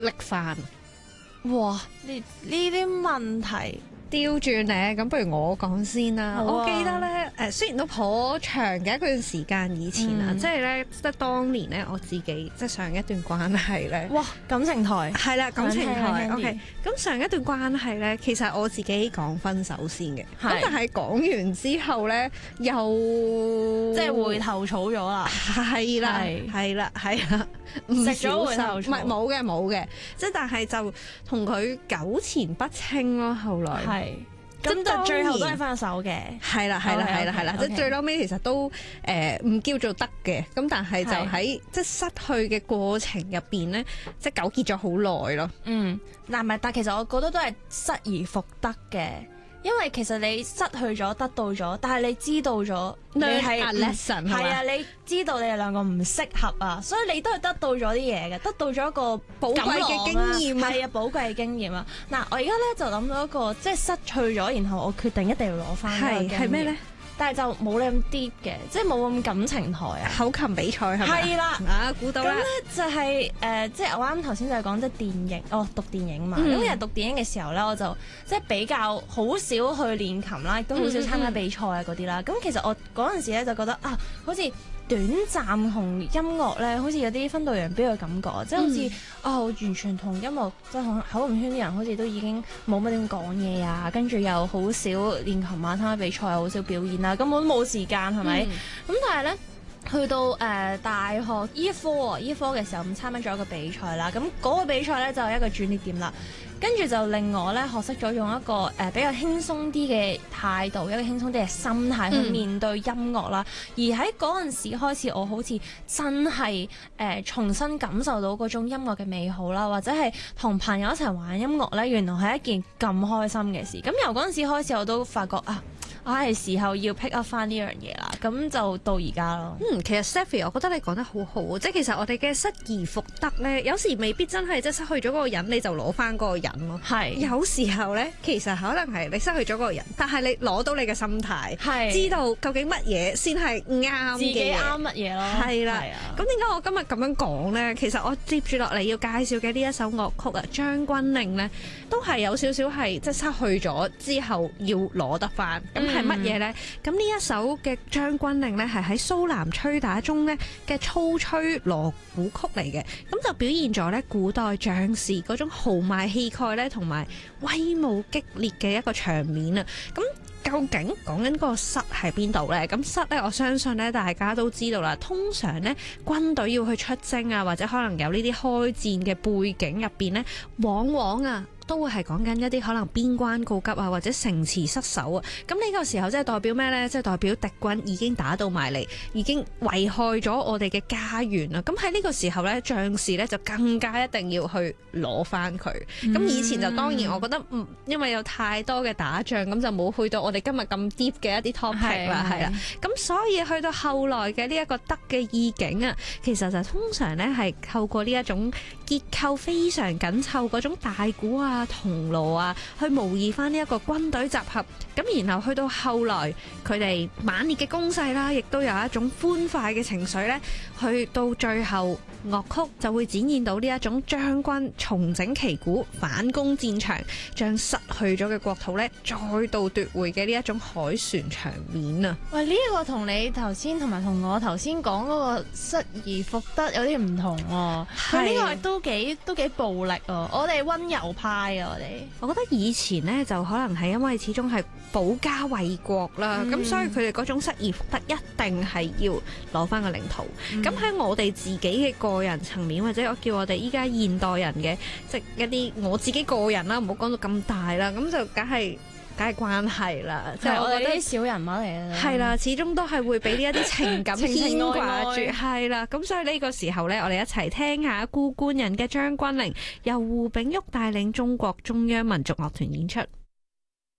拎翻。 哇！呢啲問題。 調轉咧，咁不如我講先啦。 好啊我記得咧，雖然都頗長嘅一段時間以前啊，即係咧，即係當年咧，我自己即係上一段關係咧， 哇！感情台係啦，感情台。 想聽 OK，咁上一段關係咧，其實我自己講分手先嘅，咁但係講完之後咧，又即係回頭草咗啦。 係啦，係啦，係啦， 食咗回頭草， 唔係冇嘅，即係但係就同佢糾纏不清咯。後來係咁，但最後都係分咗手嘅。 係啦，即係最嬲尾其實都唔叫做得嘅，咁但係就喺即係失去嘅過程入邊咧，即係糾結咗好耐咯。 嗱，唔係，但其實我覺得都係失而復得嘅。因為其實你失去咗得到咗，但係你知道咗你係 lesson 係啊，你知道你哋兩個唔適合啊，所以你都係得到咗啲嘢嘅，得到咗一個寶貴嘅經驗啊， 係啊，寶貴嘅經驗啊。嗱，我而家咧就諗到一個即係失去咗，然後我決定一定要攞翻。 係咩咧？ 但係就冇你咁 deep 嘅，即係冇咁感情台啊。 口琴比賽係咪？ 係啦， 估到啦。 咁咧就係即係我啱頭先就係講即係電影，讀電影嘛。咁其實讀電影嘅時候咧，我就即係比較好少去練琴啦，亦都好少參加比賽啊嗰啲啦。咁其實我嗰陣時咧就覺得啊，好似短暫同音樂咧，好似有啲分道揚鑣嘅感覺，即係好似我完全同音樂即係口琴圈啲人好似都已經冇乜點講嘢啊，跟住又好少練琴啊，參加比賽又好少表演啊，根本冇時間係咪？咁但係咧。去到大學醫科嘅時候，咁參加咗一個比賽啦。咁嗰個比賽咧就係一個轉捩點啦。跟住就令我咧學識咗用一個比較輕鬆啲嘅態度，一個輕鬆啲嘅心態去面對音樂啦。而喺嗰陣時開始，我好似真係重新感受到嗰種音樂嘅美好啦，或者係同朋友一齊玩音樂咧，原來係一件咁開心嘅事。咁由嗰陣時開始，我都發覺我係時候要 pick up 翻呢樣嘢啦，咁就到而家咯。 其實 Stephy，我覺得你講得好好，即係其實我哋嘅失而復得咧，有時未必真係即係失去咗嗰個人，你就攞翻嗰個人咯。係有時候咧，其實可能係你失去咗嗰個人，但係你攞到你嘅心態，知道究竟乜嘢先係啱嘅，自己啱乜嘢咯。係啦， 咁點解我今日咁樣講咧？其實我接住落嚟要介紹嘅呢一首樂曲啊，《將軍令》咧，都係有少少係即係失去咗之後要攞得翻。係乜嘢呢？咁呢一首嘅將軍令呢，係喺蘇南吹打中呢嘅粗吹鑼鼓曲嚟嘅，咁就表現咗呢古代將士嗰種豪邁氣概呢，同埋威武激烈嘅一個場面啊！咁究竟講緊嗰個室喺邊度呢？咁室呢，我相信呢大家都知道啦。通常呢，軍隊要去出征啊，或者可能有呢啲開戰嘅背景入邊呢，往往都會係講緊一啲可能邊關告急啊，或者城池失守啊。咁呢個時候即係代表咩呢？即係代表敵軍已經打到埋嚟，已經危害咗我哋嘅家園啦。咁喺呢個時候呢，將士呢就更加一定要去攞翻佢。咁以前就當然我覺得因為有太多嘅打仗，咁就冇去到我哋今日咁 deep 嘅一啲 topic 啦，係啦。咁所以去到後來嘅呢一個得嘅意境啊，其實就通常呢係透過呢一種結構非常緊湊嗰種大鼓啊、銅鑼啊，去模擬翻呢一個軍隊集合。咁然後去到後來，佢哋猛烈嘅攻勢啦，亦都有一種歡快嘅情緒呢，去到最後樂曲就會展現到呢一種將軍重整旗鼓、反攻戰場，將失去咗嘅國土呢再度奪回嘅呢一種凱旋場面啊！ 喂，呢個同你頭先同埋同我頭先講嗰個失而復得有啲唔同喎。佢呢個都幾暴力啊！我哋溫柔派啊，我覺得以前呢，就可能係因為始終係保家衛國啦，咁所以佢哋嗰種失而復得一定係要攞翻個領土。咁喺我哋自己嘅個人層面，或者我叫我哋依家現代人嘅，即係一啲我自己個人啦，唔好講到咁大啦，咁就梗係關係啦。即係我覺得啲小人物嚟嘅，係啦，始終都係會俾呢一啲情感牽掛住，係啦。咁所以呢個時候呢，我哋一齊聽下顧冠仁嘅《將軍令》，由胡炳旭帶領中國中央民族樂團演出。